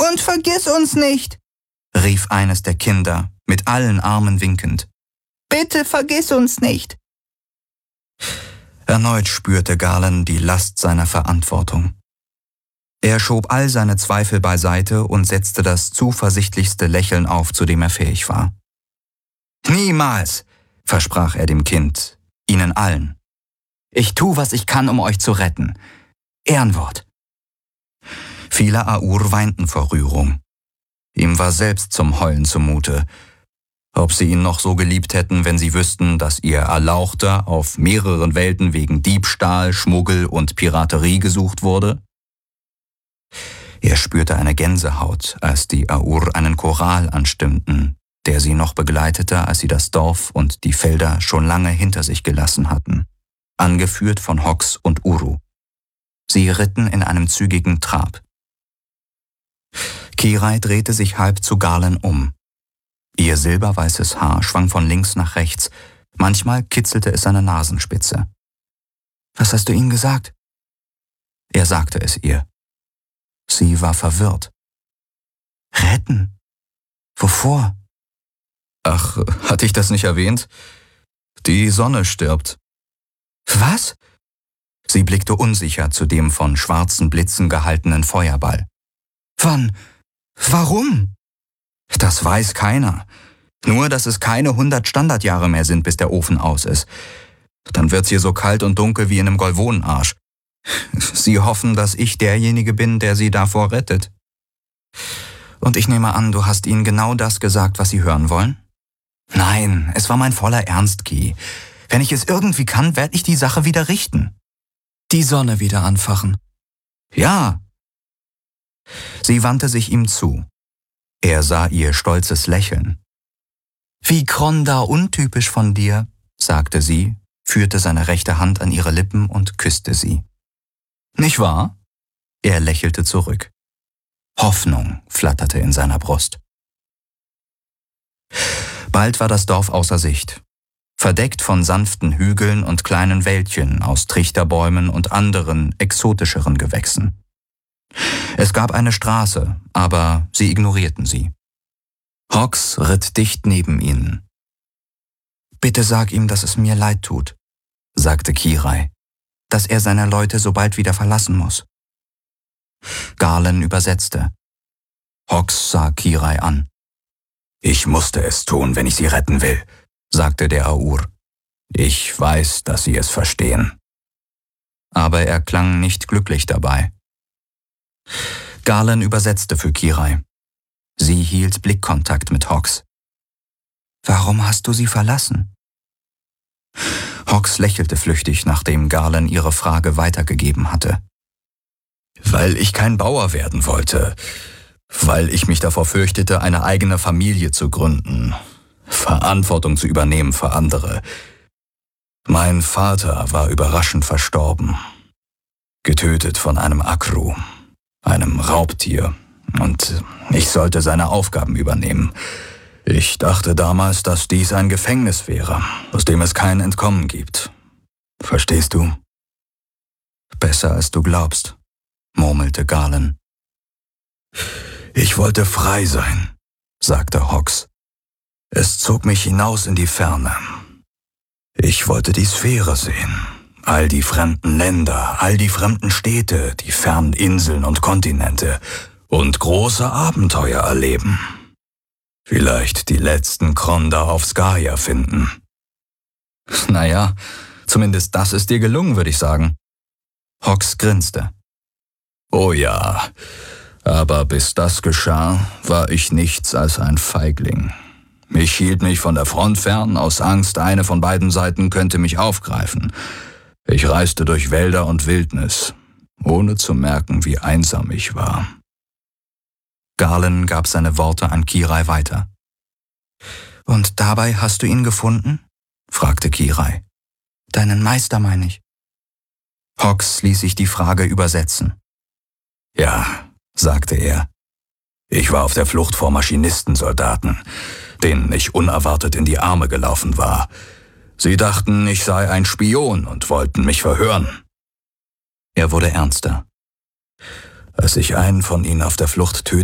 Und vergiss uns nicht, rief eines der Kinder, mit allen Armen winkend. Bitte vergiss uns nicht. Erneut spürte Galen die Last seiner Verantwortung. Er schob all seine Zweifel beiseite und setzte das zuversichtlichste Lächeln auf, zu dem er fähig war. Niemals, versprach er dem Kind, ihnen allen. Ich tu, was ich kann, um euch zu retten. Ehrenwort. Viele Aur weinten vor Rührung. Ihm war selbst zum Heulen zumute. Ob sie ihn noch so geliebt hätten, wenn sie wüssten, dass ihr Erlauchter auf mehreren Welten wegen Diebstahl, Schmuggel und Piraterie gesucht wurde? Er spürte eine Gänsehaut, als die Aur einen Choral anstimmten, der sie noch begleitete, als sie das Dorf und die Felder schon lange hinter sich gelassen hatten, angeführt von Hox und Uru. Sie ritten in einem zügigen Trab. Kirai drehte sich halb zu Galen um. Ihr silberweißes Haar schwang von links nach rechts, manchmal kitzelte es seine Nasenspitze. »Was hast du ihnen gesagt?« Er sagte es ihr. Sie war verwirrt. »Retten? Wovor?« »Ach, hatte ich das nicht erwähnt? Die Sonne stirbt.« »Was?« Sie blickte unsicher zu dem von schwarzen Blitzen gehaltenen Feuerball. »Wann? Warum?« »Das weiß keiner. Nur, dass es keine 100 Standardjahre mehr sind, bis der Ofen aus ist. Dann wird's hier so kalt und dunkel wie in einem Golvonenarsch. Sie hoffen, dass ich derjenige bin, der sie davor rettet. Und ich nehme an, du hast ihnen genau das gesagt, was sie hören wollen?« »Nein, es war mein voller Ernst, Ki. Wenn ich es irgendwie kann, werde ich die Sache wieder richten.« »Die Sonne wieder anfachen?« »Ja.« Sie wandte sich ihm zu. Er sah ihr stolzes Lächeln. »Wie Kronda untypisch von dir«, sagte sie, führte seine rechte Hand an ihre Lippen und küsste sie. »Nicht wahr?« Er lächelte zurück. Hoffnung flatterte in seiner Brust. Bald war das Dorf außer Sicht, verdeckt von sanften Hügeln und kleinen Wäldchen aus Trichterbäumen und anderen, exotischeren Gewächsen. Es gab eine Straße, aber sie ignorierten sie. Hox ritt dicht neben ihnen. »Bitte sag ihm, dass es mir leid tut«, sagte Kirai, »dass er seine Leute so bald wieder verlassen muss.« Galen übersetzte. Hox sah Kirai an. »Ich musste es tun, wenn ich sie retten will«, sagte der Aur. »Ich weiß, dass sie es verstehen.« Aber er klang nicht glücklich dabei. Galen übersetzte für Kirai. Sie hielt Blickkontakt mit Hox. »Warum hast du sie verlassen?« Hox lächelte flüchtig, nachdem Galen ihre Frage weitergegeben hatte. »Weil ich kein Bauer werden wollte. Weil ich mich davor fürchtete, eine eigene Familie zu gründen. Verantwortung zu übernehmen für andere. Mein Vater war überraschend verstorben. Getötet von einem Akru, einem Raubtier. Und ich sollte seine Aufgaben übernehmen. Ich dachte damals, dass dies ein Gefängnis wäre, aus dem es kein Entkommen gibt. Verstehst du?« »Besser als du glaubst«, murmelte Galen. »Ich wollte frei sein«, sagte Hox. »Es zog mich hinaus in die Ferne. Ich wollte die Sphäre sehen, all die fremden Länder, all die fremden Städte, die fernen Inseln und Kontinente und große Abenteuer erleben. Vielleicht die letzten Kronda auf Skaya finden.« »Naja, zumindest das ist dir gelungen, würde ich sagen.« Hox grinste. »Oh ja, aber bis das geschah, war ich nichts als ein Feigling. Ich hielt mich von der Front fern, aus Angst, eine von beiden Seiten könnte mich aufgreifen. Ich reiste durch Wälder und Wildnis, ohne zu merken, wie einsam ich war.« Galen gab seine Worte an Kirai weiter. »Und dabei hast du ihn gefunden?« fragte Kirai. »Deinen Meister, meine ich.« Hox ließ sich die Frage übersetzen. »Ja«, sagte er. »Ich war auf der Flucht vor Maschinistensoldaten, denen ich unerwartet in die Arme gelaufen war. Sie dachten, ich sei ein Spion und wollten mich verhören.« Er wurde ernster. »Als ich einen von ihnen auf der Flucht tötete,